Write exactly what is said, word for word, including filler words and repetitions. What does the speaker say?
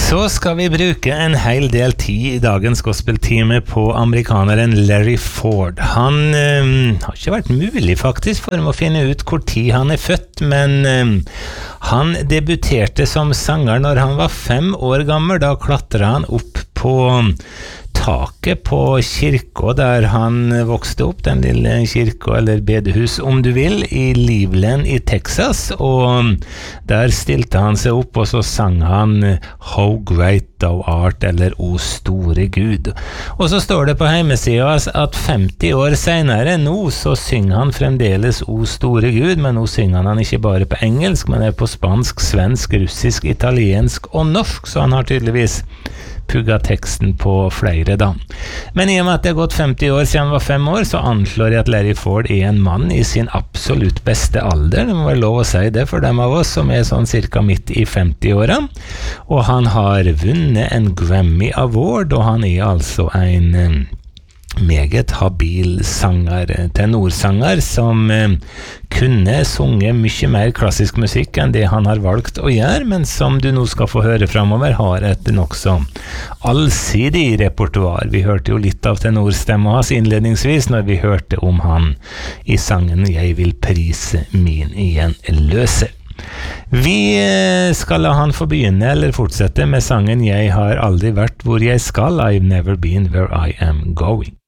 Så skal vi bruke en hel del tid i dagens gospeltime på amerikaneren Larry Ford. Han um, har ikke vært mulig faktisk for ham å finne ut hvor tid han er født, men um, han debuterte som sanger når han var fem år gammel. Da klatret han opp på taket på kirka der han vokste opp, den lille kirka eller bedehus om du vil, i Cleveland i Texas, og der stilte han seg opp og så sang han How Great Thou Art, eller O Store Gud. Og så står det på hjemmesiden at femti år senere nå så synger han fremdeles O Store Gud, men nå synger han ikke bare på engelsk, men er på spansk, svensk, russisk, italiensk og norsk, så han har tydeligvis pugga teksten på flere da. Men i og med at det har gått femti år siden han var fem år, så anslår jeg at Larry Ford er en mann i sin absolutt beste alder. Det må være lov å si det for dem av oss som er sånn cirka midt i femti-åra. Og han har vunnet en Grammy Award, og han er altså en meget habil sanger, tenorsanger, som eh, kunne sunge mye mer klassisk musikk enn det han har valgt å gjøre, men som du nå skal få høre fremover, har et nokså allsidig repertoar. Vi hørte jo litt av tenorstemmen hans innledningsvis når vi hørte om han i sangen «Jeg vil prise min igjen løse». Vi skal la han få begynne eller fortsette med sangen «Jeg har aldri vært hvor jeg skal», «I've never been where I am going».